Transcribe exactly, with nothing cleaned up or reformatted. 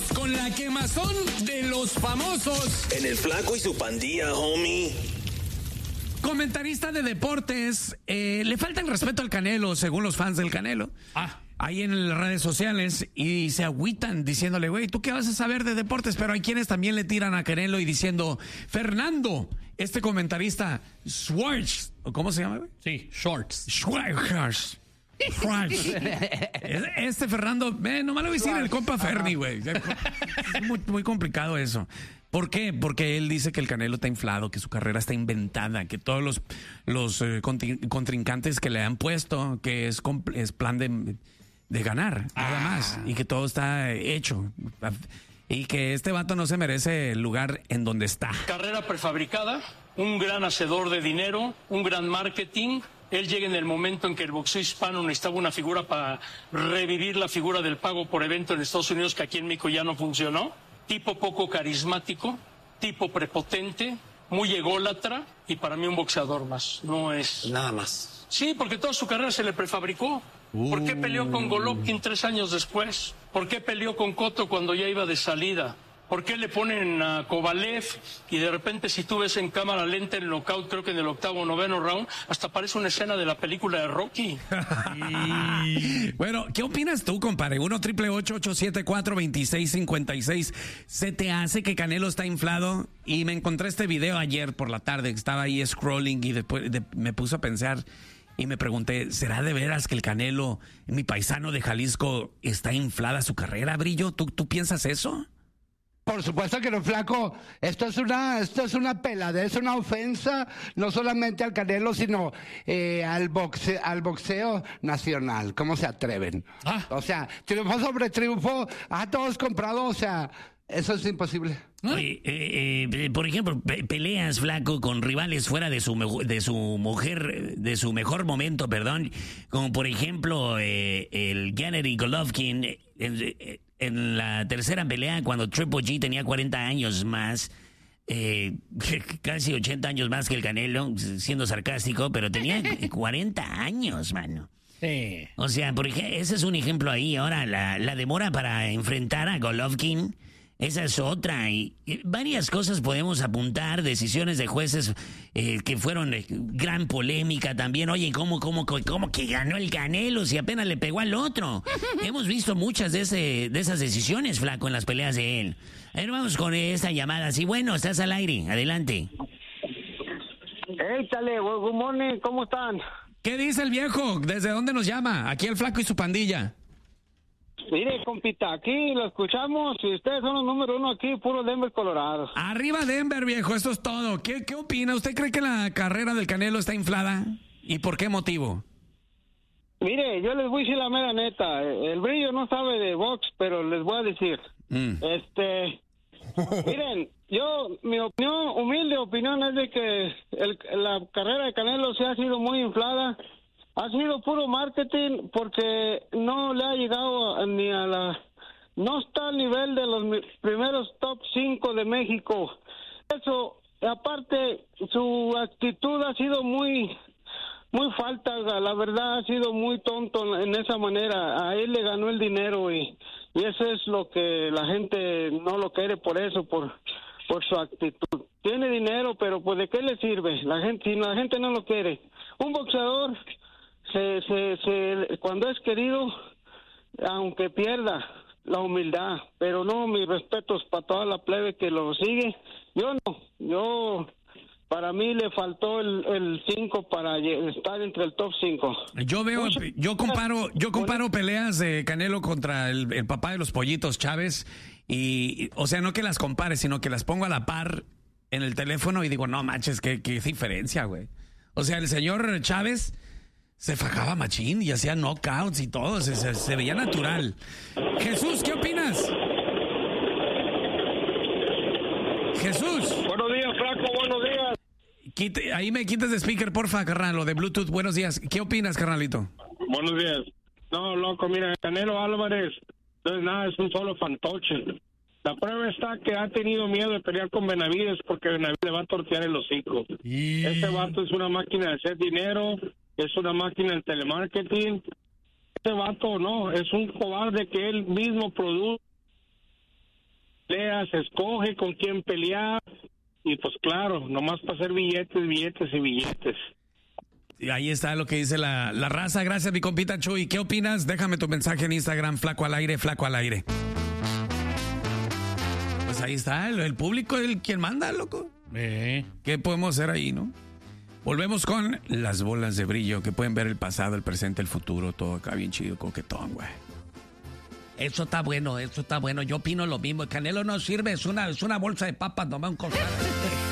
con la quemazón de los famosos. En el Flaco y su Pandilla, homie. Comentarista de deportes, eh, le falta el respeto al Canelo, según los fans del Canelo. Ah. Ahí en las redes sociales y se agüitan diciéndole, güey, ¿tú qué vas a saber de deportes? Pero hay quienes también le tiran a Canelo y diciendo, Fernando, este comentarista, Schwartz, ¿cómo se llama, güey? Sí, Shorts. Schwartz. Schwartz. Este Fernando, eh, nomás lo voy a decir el compa Ferni, güey. Es muy, muy complicado eso. ¿Por qué? Porque él dice que el Canelo está inflado, que su carrera está inventada, que todos los, los eh, contrincantes que le han puesto, que es, es plan de, de ganar, nada más, y que todo está hecho. Y que este vato no se merece el lugar en donde está. Carrera prefabricada, un gran hacedor de dinero, un gran marketing. Él llega en el momento en que el boxeo hispano necesitaba una figura para revivir la figura del pago por evento en Estados Unidos, que aquí en México ya no funcionó. Tipo poco carismático, tipo prepotente, muy ególatra y para mí un boxeador más. No es... Nada más. Sí, porque toda su carrera se le prefabricó. ¿Por qué peleó con Golovkin tres años después? ¿Por qué peleó con Cotto cuando ya iba de salida? ¿Por qué le ponen a Kovalev y de repente si tú ves en cámara lenta el knockout, creo que en el octavo o noveno round, hasta parece una escena de la película de Rocky? Bueno, ¿qué opinas tú, compadre? uno triple ocho ocho siete cuatro dos seis cinco seis. ¿Se te hace que Canelo está inflado? Y me encontré este video ayer por la tarde, estaba ahí scrolling y después de, me puse a pensar y me pregunté, ¿será de veras que el Canelo, mi paisano de Jalisco, está inflada su carrera, Brillo? ¿Tú, tú piensas eso? Por supuesto que no, Flaco. Esto es una, esto es una pelada, es una ofensa no solamente al Canelo, sino eh, al boxeo, al boxeo nacional. ¿Cómo se atreven? Ah. O sea, triunfo sobre triunfo, a todos comprado, o sea, eso es imposible. Oye, eh, eh, por ejemplo, pe peleas, Flaco, con rivales fuera de su de su mujer, de su mejor momento, perdón, como por ejemplo eh, el Gennady Golovkin en, en, en la tercera pelea cuando Triple G tenía cuarenta años más, eh, casi ochenta años más que el Canelo, siendo sarcástico, pero tenía cuarenta años, mano. Sí. O sea, por ejemplo, ese es un ejemplo ahí. Ahora, la, la demora para enfrentar a Golovkin, esa es otra. Y, y varias cosas podemos apuntar, decisiones de jueces eh, que fueron eh, gran polémica también. Oye, ¿cómo, cómo, cómo que ganó el Canelo si apenas le pegó al otro? Hemos visto muchas de, ese, de esas decisiones, Flaco, en las peleas de él. A ver, vamos con esta llamada. Sí, bueno, estás al aire. Adelante. Échale, good morning, ¿cómo están? ¿Qué dice el viejo? ¿Desde dónde nos llama? Aquí el Flaco y su pandilla. Mire, compita, aquí lo escuchamos y ustedes son los número uno aquí, puro Denver, Colorado. Arriba Denver, viejo, esto es todo. ¿Qué, qué opina? ¿Usted cree que la carrera del Canelo está inflada? ¿Y por qué motivo? Mire, yo les voy a decir la mera neta. El Brillo no sabe de box, pero les voy a decir. Mm. Este, miren, yo, mi opinión, humilde opinión es de que el, la carrera de Canelo se ha sido muy inflada. Ha sido puro marketing porque no le ha llegado a, ni a la... No está al nivel de los primeros top cinco de México. Eso, aparte, su actitud ha sido muy... Muy falta, la verdad ha sido muy tonto en esa manera. A él le ganó el dinero y, y eso es lo que la gente no lo quiere por eso, por por su actitud. Tiene dinero, pero pues ¿de qué le sirve? La gente, si la gente no lo quiere. Un boxeador se, se, se cuando es querido, aunque pierda, la humildad, pero no, mis respetos para toda la plebe que lo sigue. Yo no, yo... Para mí le faltó el cinco para estar entre el top cinco. Yo veo, yo comparo, yo comparo peleas de Canelo contra el, el papá de los pollitos, Chávez, y, o sea, no que las compare, sino que las pongo a la par en el teléfono y digo, no manches, qué, qué diferencia, güey. O sea, el señor Chávez se fajaba machín y hacía knockouts y todo, se, se, se veía natural. Jesús, ¿qué opinas? Jesús. Buenos días, Flaco, buenos días. Quite, ahí me quites de speaker, porfa, carnal, o de Bluetooth. Buenos días. ¿Qué opinas, carnalito? Buenos días. No, loco, mira, Canelo Álvarez no es nada, es un solo fantoche. La prueba está que ha tenido miedo de pelear con Benavides porque Benavides le va a tortear el hocico. Y... Ese vato es una máquina de hacer dinero, es una máquina de telemarketing. Ese vato no, es un cobarde que él mismo produce. pelea, se escoge con quién pelear. Y pues claro, nomás para hacer billetes, billetes y billetes. Y ahí está lo que dice la, la raza. Gracias, mi compita Chuy. ¿Qué opinas? Déjame tu mensaje en Instagram, Flaco al Aire, Flaco al Aire. Pues ahí está, el, el público es el quien manda, loco. Eh. ¿Qué podemos hacer ahí, no? Volvemos con las bolas de brillo, que pueden ver el pasado, el presente, el futuro, todo acá bien chido, coquetón, güey. Eso está bueno, eso está bueno. Yo opino lo mismo. El Canelo no sirve, es una, es una bolsa de papas, nomás un costal.